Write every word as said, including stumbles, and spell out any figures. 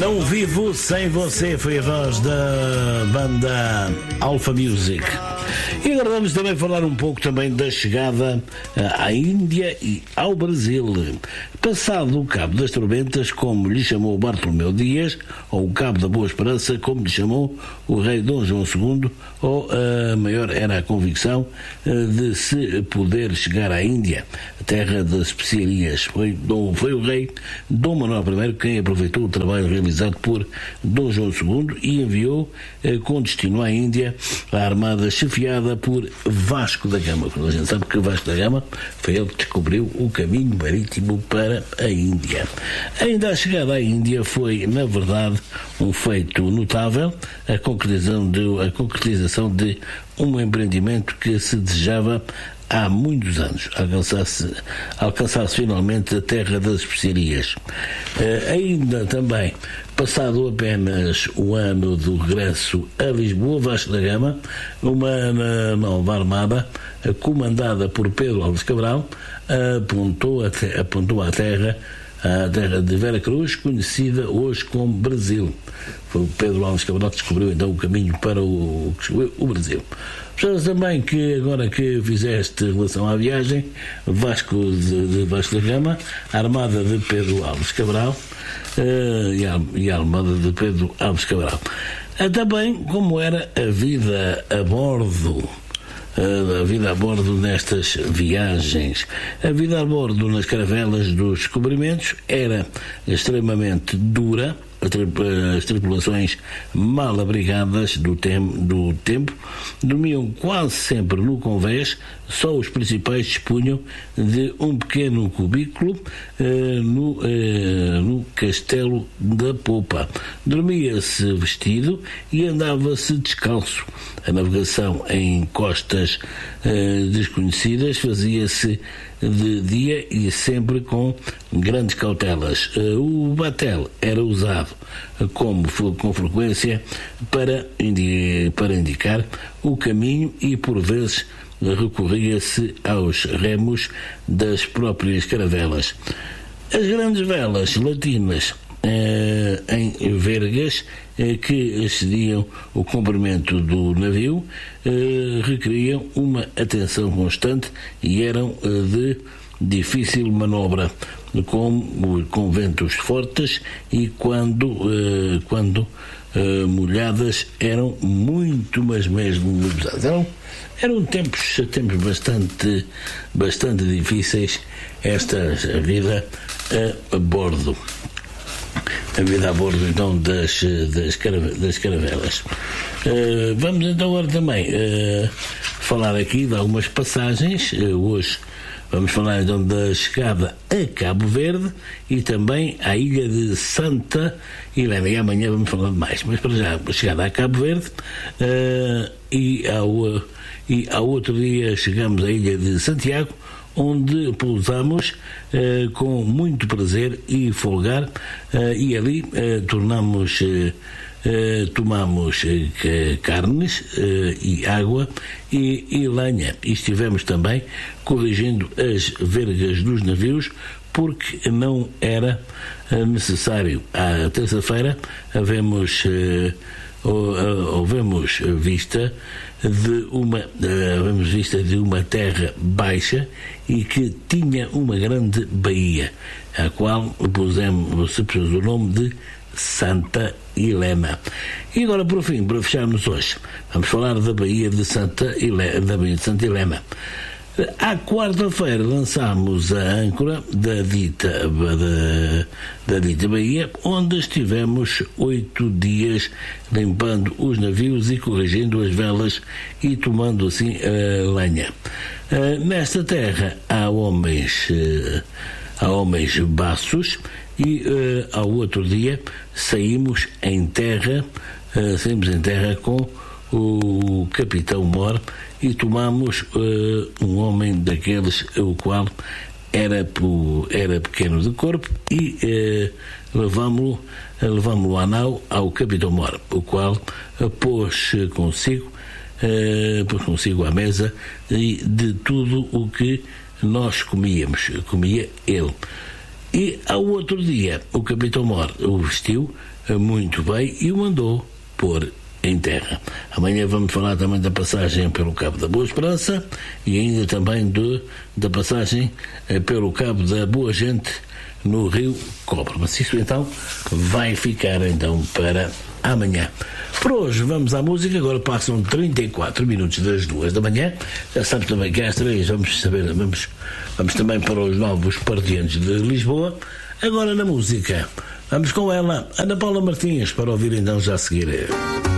Não vivo sem você foi a voz da banda Alpha Music. E agora vamos também falar um pouco também da chegada à Índia e ao Brasil. Passado o Cabo das Tormentas, como lhe chamou Bartolomeu Dias, ou o Cabo da Boa Esperança, como lhe chamou o rei Dom João segundo, ou a maior era a convicção de se poder chegar à Índia, a terra das especiarias. Foi, foi o rei Dom Manuel I quem aproveitou o trabalho realizado por Dom João segundo e enviou com destino à Índia a armada chefiada por Vasco da Gama. A gente sabe que Vasco da Gama foi ele que descobriu o caminho marítimo para a Índia. Ainda a chegada à Índia foi, na verdade, um feito notável, a concretização de, a concretização de um empreendimento que se desejava há muitos anos, alcançar-se, alcançar-se finalmente a terra das especiarias. Uh, ainda também, passado apenas o ano do regresso a Lisboa, Vasco da Gama, uma nova armada, uh, comandada por Pedro Alves Cabral, uh, apontou, a te- apontou à terra, a terra de Veracruz, conhecida hoje como Brasil. Foi o Pedro Alves Cabral que descobriu então o caminho para o, o Brasil. Sabes também que agora que fizeste relação à viagem, Vasco de, de Vasco da Gama, a armada de Pedro Alves Cabral uh, e, a, e a armada de Pedro Alves Cabral. Uh, também como era a vida a bordo, uh, a vida a bordo nestas viagens. A vida a bordo nas caravelas dos descobrimentos era extremamente dura. As tripulações mal abrigadas do, tem, do tempo dormiam quase sempre no convés, só os principais dispunham de um pequeno cubículo eh, no, eh, no castelo da popa. Dormia-se vestido e andava-se descalço. A navegação em costas eh, desconhecidas fazia-se de dia e sempre com grandes cautelas. O batel era usado como com frequência para, indi- para indicar o caminho e por vezes recorria-se aos remos das próprias caravelas. As grandes velas latinas eh, em vergas eh, que excediam o comprimento do navio eh, requeriam uma atenção constante e eram eh, de difícil manobra, com, com ventos fortes e quando, eh, quando eh, molhadas eram muito, mas mesmo muito pesadas. Eram, eram tempos, tempos bastante, bastante difíceis esta a vida a, a bordo. A vida a bordo então das, das, carave, das caravelas. Uh, vamos então agora também uh, falar aqui de algumas passagens. Uh, hoje vamos falar então da chegada a Cabo Verde e também à ilha de Santa Helena. E amanhã vamos falar de mais. Mas para já, a chegada a Cabo Verde uh, e, ao, e ao outro dia chegamos à ilha de Santiago, onde pousamos uh, com muito prazer e folgar, uh, e ali uh, tornamos, uh, uh, tomamos uh, carnes uh, e água e, e lenha. E estivemos também corrigindo as vergas dos navios, porque não era uh, necessário. À terça-feira havemos, uh, houvemos vista de uma uh, vista de uma terra baixa e que tinha uma grande baía, a qual pusemos, se pôs o nome de Santa Helena. E agora, por fim, para fecharmos hoje, vamos falar da baía de Santa Helena, da baía de Santa Helena. À quarta-feira lançámos a âncora da dita, da, da dita baía, onde estivemos oito dias limpando os navios e corrigindo as velas e tomando assim a lenha. Uh, nesta terra há homens, uh, há homens baços e uh, ao outro dia saímos em terra, uh, saímos em terra com o Capitão Mor e tomamos uh, um homem daqueles o qual era, era pequeno de corpo e uh, levámo-lo levámo-lo à nau ao Capitão Mor, o qual uh, pôs consigo uh, pôs consigo à mesa e de tudo o que nós comíamos, comia ele. E ao outro dia, o Capitão Mor o vestiu muito bem e o mandou pôr em terra. Amanhã vamos falar também da passagem pelo Cabo da Boa Esperança e ainda também de, da passagem pelo Cabo da Boa Gente no Rio Cobre. Mas isso então vai ficar então para amanhã. Por hoje vamos à música, agora passam trinta e quatro minutos das duas da manhã. Já sabes também que às três vamos saber, vamos, vamos também para os novos partidos de Lisboa. Agora na música, vamos com ela, Ana Paula Martins, para ouvir então já a seguir.